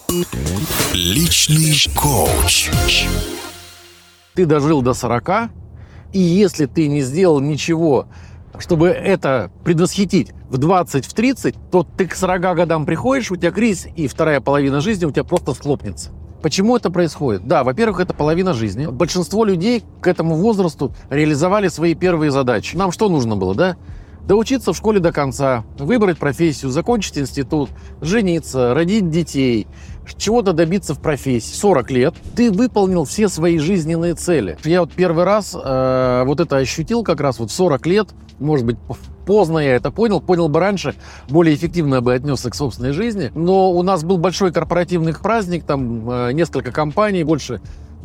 Личный коуч. Ты дожил до 40, и если ты не сделал ничего, чтобы это предвосхитить в 20, в 30, то ты к 40 годам приходишь, у тебя кризис, и вторая половина жизни у тебя просто схлопнется. Почему это происходит? Да, во-первых, это половина жизни. Большинство людей к этому возрасту реализовали свои первые задачи. Нам что нужно было, да? Доучиться в школе до конца, выбрать профессию, закончить институт, жениться, родить детей, чего-то добиться в профессии. 40 лет ты выполнил все свои жизненные цели. Я вот первый раз вот это ощутил как раз вот в 40 лет. Может быть, поздно я это понял бы раньше, более эффективно бы отнесся к собственной жизни. Но у нас был большой корпоративный праздник, там несколько компаний, больше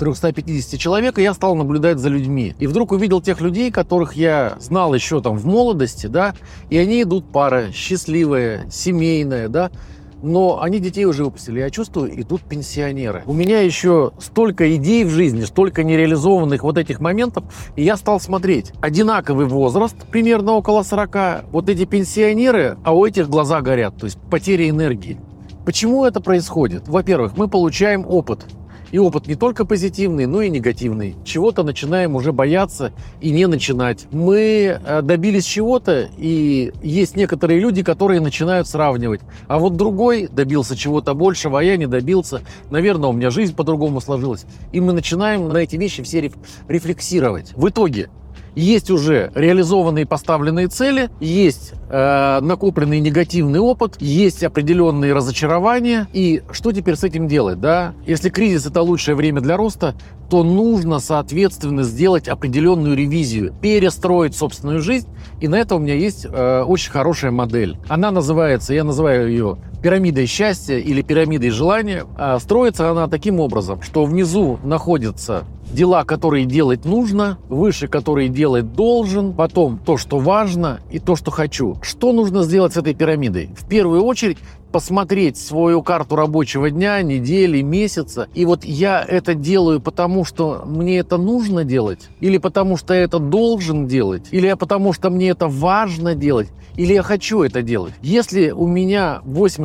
350 человек, и я стал наблюдать за людьми. И вдруг увидел тех людей, которых я знал еще там в молодости, да, и они идут пара, счастливая, семейная, да, но они детей уже выпустили. Я чувствую, идут пенсионеры. У меня еще столько идей в жизни, столько нереализованных вот этих моментов, и я стал смотреть. Одинаковый возраст, примерно около 40, вот эти пенсионеры, а у этих глаза горят, то есть потеря энергии. Почему это происходит? Во-первых, мы получаем опыт. И опыт не только позитивный, но и негативный. Чего-то начинаем уже бояться и не начинать. Мы добились чего-то, и есть некоторые люди, которые начинают сравнивать. А вот другой добился чего-то большего, а я не добился. Наверное, у меня жизнь по-другому сложилась. И мы начинаем на эти вещи все рефлексировать. В итоге есть уже реализованные поставленные цели, есть накопленный негативный опыт, есть определенные разочарования. И что теперь с этим делать? Да? Если кризис – это лучшее время для роста, то нужно, соответственно, сделать определенную ревизию, перестроить собственную жизнь. И на это у меня есть очень хорошая модель. Она называется, я называю ее пирамидой счастья или пирамидой желания. Строится она таким образом, что внизу находятся дела, которые делать нужно, выше, которые делать должен, потом то, что важно, и то, что хочу. Что нужно сделать с этой пирамидой? В первую очередь посмотреть свою карту рабочего дня, недели, месяца. И вот я это делаю потому, что мне это нужно делать, или потому, что я это должен делать, или потому, что мне это важно делать, или я хочу это делать. Если у меня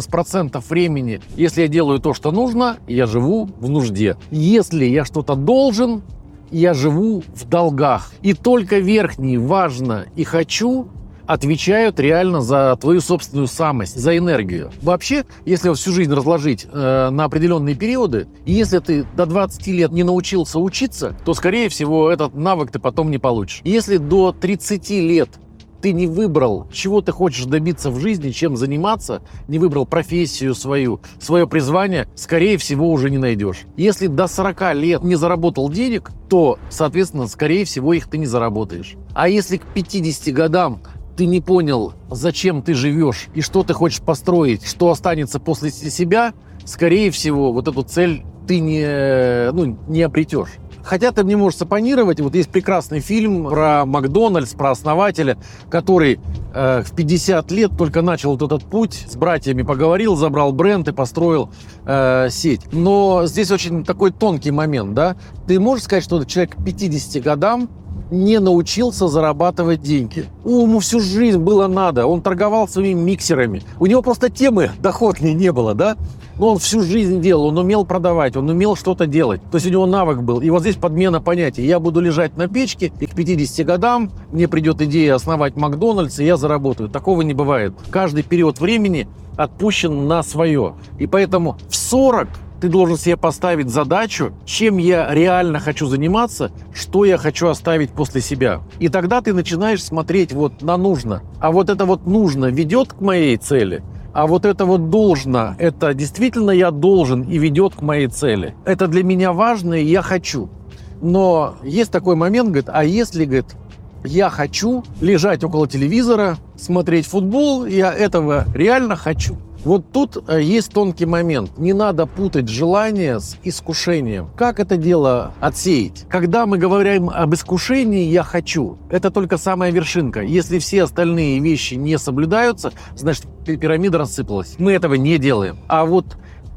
80% времени, если я делаю то, что нужно, я живу в нужде. Если я что-то должен, я живу в долгах. И только верхний «важно» и «хочу» отвечают реально за твою собственную самость, за энергию. Вообще, если всю жизнь разложить на определенные периоды, и если ты до 20 лет не научился учиться, то, скорее всего, этот навык ты потом не получишь. Если до 30 лет ты не выбрал, чего ты хочешь добиться в жизни, чем заниматься, не выбрал профессию свою, свое призвание, скорее всего, уже не найдешь. Если до 40 лет не заработал денег, то, соответственно, скорее всего, их ты не заработаешь. А если к 50 годам ты не понял, зачем ты живешь и что ты хочешь построить, что останется после себя, скорее всего, вот эту цель ты не обретешь. Хотя ты мне можешь оппонировать, вот есть прекрасный фильм про Макдональдс, про основателя, который в 50 лет только начал вот этот путь, с братьями поговорил, забрал бренд и построил сеть. Но здесь очень такой тонкий момент, да? Ты можешь сказать, что человек к 50 годам не научился зарабатывать деньги. Ему всю жизнь было надо. Он торговал своими миксерами. У него просто темы доходной не было, да? Но он всю жизнь делал, он умел продавать, он умел что-то делать. То есть у него навык был. И вот здесь подмена понятий. Я буду лежать на печке, и к 50 годам мне придет идея основать Макдональдс, и я заработаю. Такого не бывает. Каждый период времени отпущен на свое. И поэтому в 40 ты должен себе поставить задачу, чем я реально хочу заниматься, что я хочу оставить после себя. И тогда ты начинаешь смотреть вот на нужно. А вот это вот нужно ведет к моей цели, а вот это вот должно, это действительно я должен и ведет к моей цели. Это для меня важно, и я хочу. Но есть такой момент, говорит, а если, говорит, я хочу лежать около телевизора, смотреть футбол, я этого реально хочу. Вот тут есть тонкий момент. Не надо путать желание с искушением. Как это дело отсеять? Когда мы говорим об искушении «я хочу», это только самая вершинка. Если все остальные вещи не соблюдаются, значит, пирамида рассыпалась. Мы этого не делаем. А вот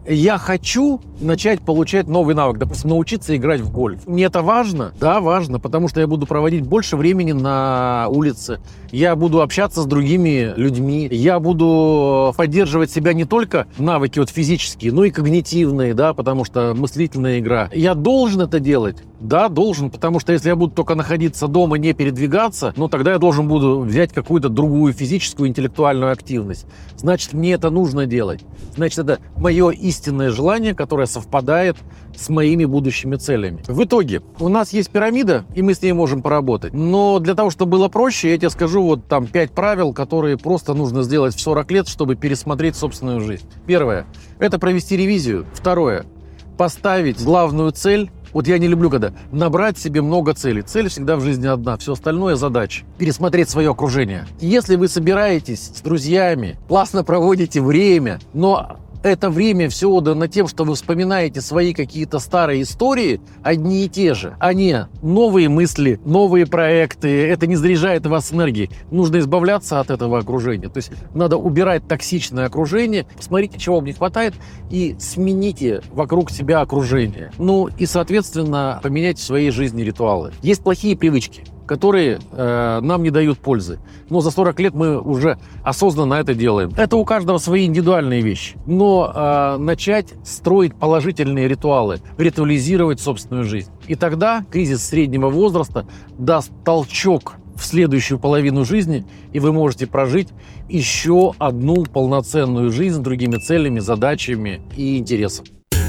я хочу начать получать новый навык, допустим, научиться играть в гольф. Мне это важно? Да, важно, потому что я буду проводить больше времени на улице, я буду общаться с другими людьми, я буду поддерживать себя не только навыки вот физические, но и когнитивные, да, потому что мыслительная игра. Я должен это делать? Да, должен, потому что если я буду только находиться дома, не передвигаться, ну тогда я должен буду взять какую-то другую физическую, интеллектуальную активность. Значит, мне это нужно делать. Значит, это мое истинное желание, которое совпадает с моими будущими целями. В итоге у нас есть пирамида, и мы с ней можем поработать. Но для того, чтобы было проще, я тебе скажу вот там 5 правил, которые просто нужно сделать в 40 лет, чтобы пересмотреть собственную жизнь. Первое – это провести ревизию. Второе – поставить главную цель. Вот я не люблю, когда набрать себе много целей. Цель всегда в жизни одна, все остальное – задача. Пересмотреть свое окружение. Если вы собираетесь с друзьями, классно проводите время, но это время все отдано тем, что вы вспоминаете свои какие-то старые истории, одни и те же, а не новые мысли, новые проекты. Это не заряжает вас энергией. Нужно избавляться от этого окружения. То есть надо убирать токсичное окружение, посмотрите, чего вам не хватает, и смените вокруг себя окружение. Ну и, соответственно, поменяйте в своей жизни ритуалы. Есть плохие привычки, которые нам не дают пользы. Но за 40 лет мы уже осознанно это делаем. Это у каждого свои индивидуальные вещи. Но начать строить положительные ритуалы, ритуализировать собственную жизнь. И тогда кризис среднего возраста даст толчок в следующую половину жизни, и вы можете прожить еще одну полноценную жизнь с другими целями, задачами и интересами.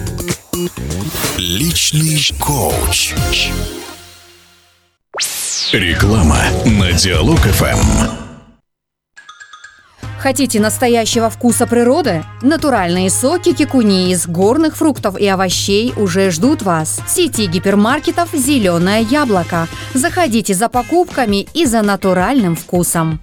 Личный коуч. Реклама на Диалог ФМ. Хотите настоящего вкуса природы? Натуральные соки кикуни из горных фруктов и овощей уже ждут вас. В сети гипермаркетов «Зеленое яблоко». Заходите за покупками и за натуральным вкусом.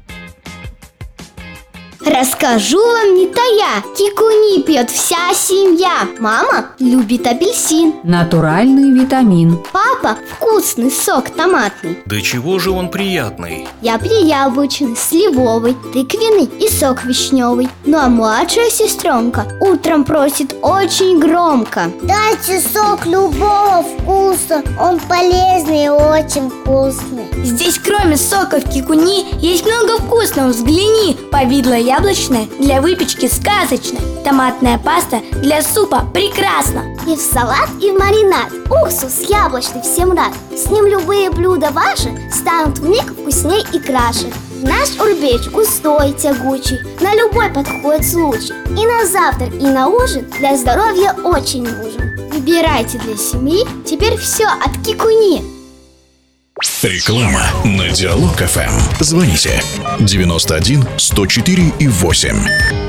Расскажу вам не тая, кикуни пьет вся семья. Мама любит апельсин, Натуральный витамин. папа вкусный сок томатный. Да чего же он приятный? Я пью яблочный, сливовый, тыквенный и сок вишневый. Ну а младшая сестренка утром просит очень громко: дайте сок любого вкуса, он полезный и очень вкусный. Здесь кроме соков кикуни есть много вкусного. Взгляни, повидло яблочное для выпечки сказочно, томатная паста для супа прекрасно. И в салат, и в маринад. Уксус яблочный всем рад. С ним любые блюда ваши станут вмиг вкусней и краше. Наш урбеч густой, тягучий, на любой подходит случай. И на завтрак, и на ужин для здоровья очень нужен. Выбирайте для семьи теперь все от кикуни. Реклама на Диалог ФМ. Звоните 91 104 и 8.